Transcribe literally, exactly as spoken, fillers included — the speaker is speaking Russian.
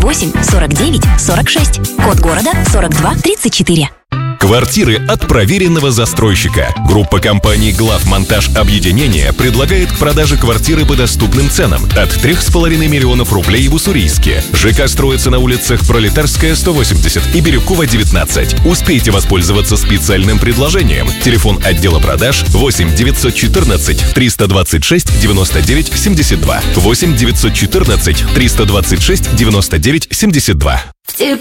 восемь сорок девять сорок шесть. Код города сорок два тридцать четыре. Квартиры от проверенного застройщика. Группа компаний «Главмонтаж Объединение» предлагает к продаже квартиры по доступным ценам от трех с половиной миллионов рублей в Уссурийске. ЖК строится на улицах Пролетарская, сто восемьдесят и Бирюкова, девятнадцать. Успейте воспользоваться специальным предложением. Телефон отдела продаж восемь девятьсот четырнадцать триста двадцать шесть девяносто девять семьдесят два. восемь девятьсот четырнадцать триста двадцать шесть девяносто девять семьдесят два.